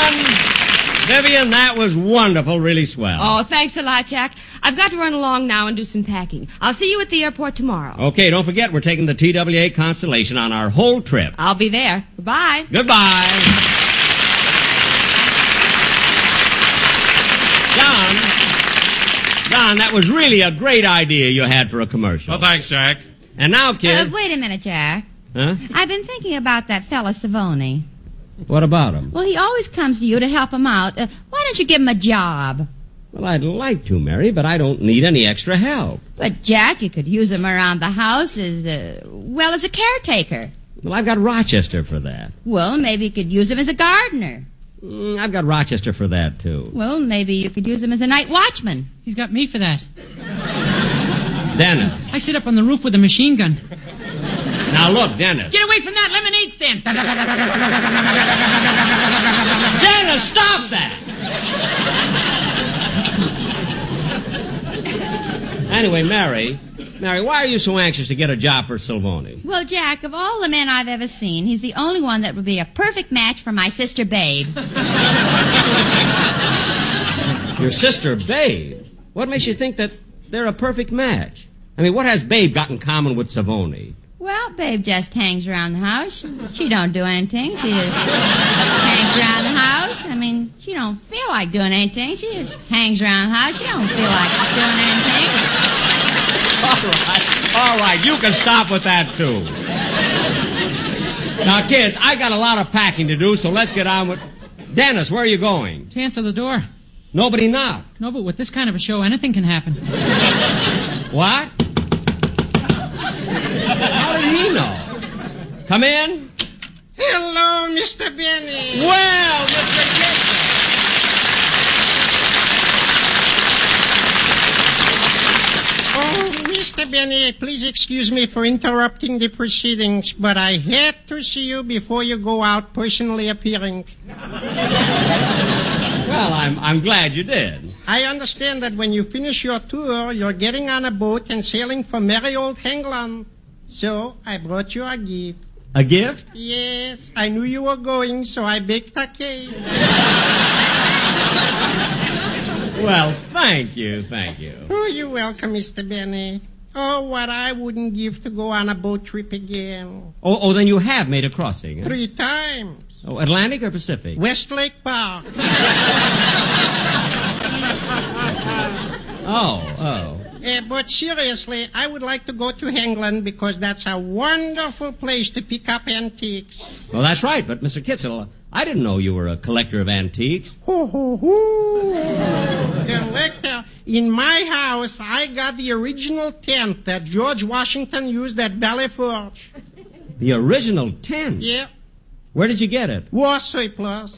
Vivian, that was wonderful, really swell. Oh, thanks a lot, Jack. I've got to run along now and do some packing. I'll see you at the airport tomorrow. Okay, don't forget we're taking the TWA Constellation on our whole trip. I'll be there. Goodbye. Goodbye. Don, that was really a great idea you had for a commercial. Well, thanks, Jack. And now, kid... Wait a minute, Jack. Huh? I've been thinking about that fella Savoni. What about him? Well, he always comes to you to help him out. Why don't you give him a job? Well, I'd like to, Mary, but I don't need any extra help. But, Jack, you could use him around the house as a caretaker. Well, I've got Rochester for that. Well, maybe you could use him as a gardener. I've got Rochester for that, too. Well, maybe you could use him as a night watchman. He's got me for that. Dennis. I sit up on the roof with a machine gun. Now, look, Dennis. Get away from that lemonade stand. Dennis, stop that! Anyway, Mary, why are you so anxious to get a job for Silvoni? Well, Jack, of all the men I've ever seen, he's the only one that would be a perfect match for my sister Babe. Your sister Babe? What makes you think that they're a perfect match? I mean, what has Babe got in common with Savoni? Well, Babe just hangs around the house. She don't do anything. She just hangs around the house. I mean, she don't feel like doing anything. She just hangs around the house. She don't feel like doing anything. All right, you can stop with that, too. Now, kids, I got a lot of packing to do, so let's get on with... Dennis, where are you going? To answer the door. Nobody knocked. No, but with this kind of a show, anything can happen. What? How did he know? Come in. Hello, Mr. Benny. Well, Mr. Kitson. Oh, Mr. Benny, please excuse me for interrupting the proceedings, but I had to see you before you go out personally appearing. Well, I'm glad you did. I understand that when you finish your tour, you're getting on a boat and sailing for merry old England. So, I brought you a gift. A gift? Yes, I knew you were going, so I baked a cake. Well, thank you. Oh, you're welcome, Mr. Benny. Oh, what I wouldn't give to go on a boat trip again. Oh, then you have made a crossing. Huh? 3 times. Oh, Atlantic or Pacific? Westlake Park. Oh. But seriously, I would like to go to England because that's a wonderful place to pick up antiques. Well, that's right, but Mr. Kitzel, I didn't know you were a collector of antiques. Collector? In my house, I got the original tent that George Washington used at Valley Forge. The original tent? Yeah. Where did you get it? War surplus.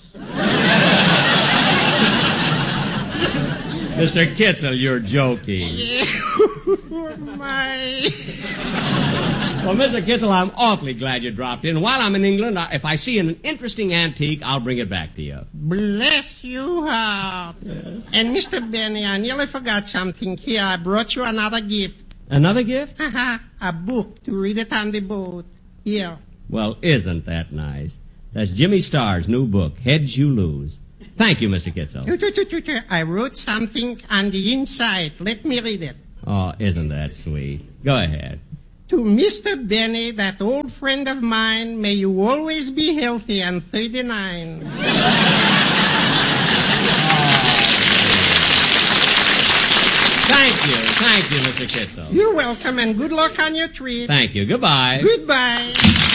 Mr. Kitzel, you're joking. Yeah. My... Well, Mr. Kitzel, I'm awfully glad you dropped in. While I'm in England, if I see an interesting antique, I'll bring it back to you. Bless you heart. Yes. And Mr. Benny, I nearly forgot something. Here, I brought you another gift. Another gift? A book to read it on the boat. Here. Well, isn't that nice? That's Jimmy Starr's new book, Heads You Lose. Thank you, Mr. Kitzel. I wrote something on the inside. Let me read it. Oh, isn't that sweet? Go ahead. To Mr. Benny, that old friend of mine, may you always be healthy and 39. Thank you, Mr. Kitzel. You're welcome, and good luck on your trip. Thank you. Goodbye. Goodbye.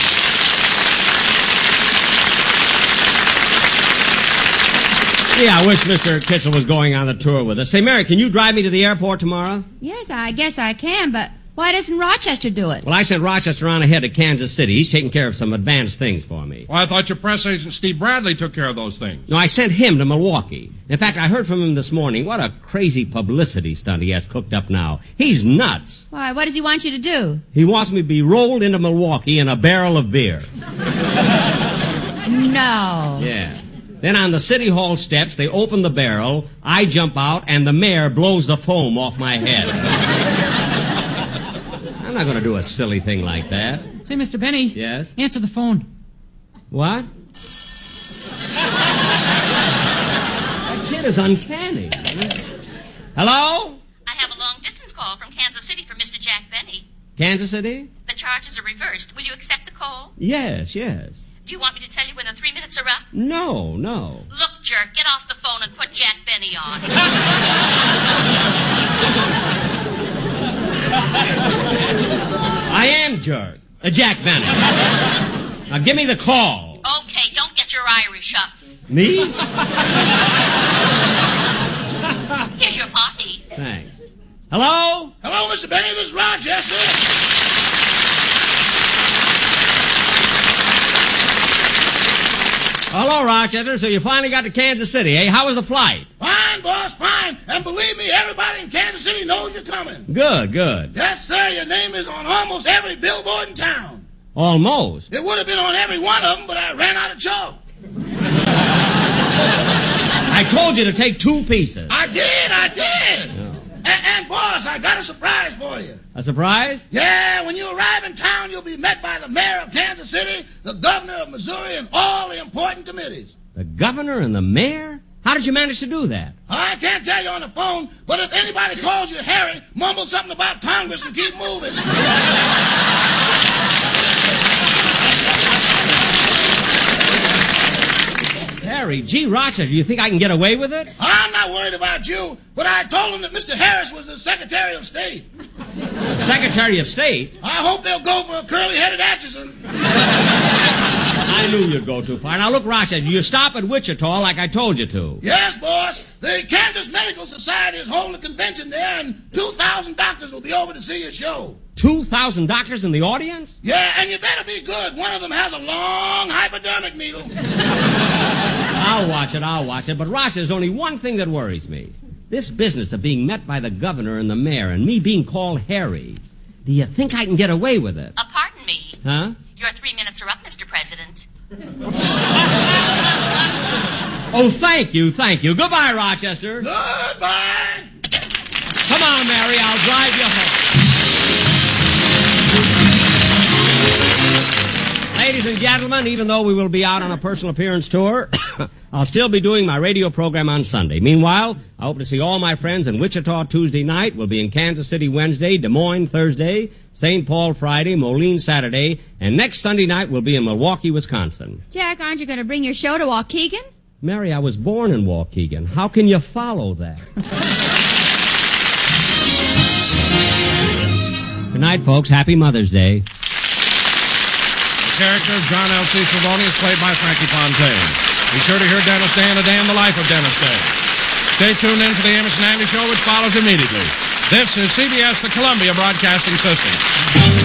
Gee, I wish Mr. Kitzel was going on the tour with us. Say, Mary, can you drive me to the airport tomorrow? Yes, I guess I can, but why doesn't Rochester do it? Well, I sent Rochester on ahead to Kansas City. He's taking care of some advanced things for me. Well, I thought your press agent, Steve Bradley, took care of those things. No, I sent him to Milwaukee. In fact, I heard from him this morning. What a crazy publicity stunt he has cooked up now. He's nuts. Why, what does he want you to do? He wants me to be rolled into Milwaukee in a barrel of beer. No. Yeah. Then on the City Hall steps, they open the barrel, I jump out, and the mayor blows the foam off my head. I'm not going to do a silly thing like that. Say, Mr. Benny. Yes? Answer the phone. What? That is uncanny. Hello? I have a long-distance call from Kansas City for Mr. Jack Benny. Kansas City? The charges are reversed. Will you accept the call? Yes, yes. Do you want me to tell you when the 3 minutes are up? No, no. Look, jerk, get off the phone and put Jack Benny on. I am jerk. Jack Benny. Now give me the call. Okay, don't get your Irish up. Me? Here's your party. Thanks. Hello? Hello, Mr. Benny. This is Rochester. Hello, Rochester. So you finally got to Kansas City, eh? How was the flight? Fine, boss, fine. And believe me, everybody in Kansas City knows you're coming. Good, good. Yes, sir. Your name is on almost every billboard in town. Almost. It would have been on every one of them, but I ran out of chalk. I told you to take 2 pieces. I did. Oh. And, boss, I got a surprise for you. A surprise? Yeah, when you arrive in town, you'll be met by the mayor of Kansas City, the governor of Missouri, and all the important committees. The governor and the mayor? How did you manage to do that? I can't tell you on the phone, but if anybody calls you Harry, mumble something about Congress and keep moving. Harry, gee, Rochester, you think I can get away with it? I'm not worried about you, but I told him that Mr. Harris was the Secretary of State. Secretary of State? I hope they'll go for a curly-headed Atchison. I knew you'd go too far. Now, look, Rochester, you stop at Wichita like I told you to. Yes, boss. The Kansas Medical Society is holding a convention there, and 2,000 doctors will be over to see your show. 2,000 doctors in the audience? Yeah, and you better be good. One of them has a long hypodermic needle. I'll watch it. But, Rochester, there's only one thing that worries me. This business of being met by the governor and the mayor and me being called Harry. Do you think I can get away with it? Pardon me. Huh? Your 3 minutes are up, Mr. President. Oh, thank you. Goodbye, Rochester. Goodbye. Come on, Mary, I'll drive you home. Ladies and gentlemen, even though we will be out on a personal appearance tour, I'll still be doing my radio program on Sunday. Meanwhile, I hope to see all my friends in Wichita Tuesday night. We'll be in Kansas City Wednesday, Des Moines Thursday, St. Paul Friday, Moline Saturday, and next Sunday night we'll be in Milwaukee, Wisconsin. Jack, aren't you going to bring your show to Waukegan? Mary, I was born in Waukegan. How can you follow that? Good night, folks. Happy Mother's Day. The character of John L. C. Savoni is played by Frankie Fontaine. Be sure to hear Dennis Day and A Day in the Life of Dennis Day. Stay tuned in to the Amos and Andy Show, which follows immediately. This is CBS, the Columbia Broadcasting System.